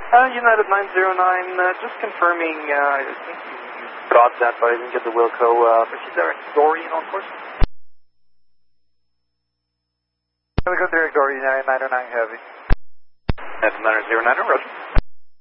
United 909, just confirming, I think you got that, but I didn't get the Wilco. Proceed direct Dorian on course. Wilco direct Dorian, United 909 Heavy. United 909, Roger.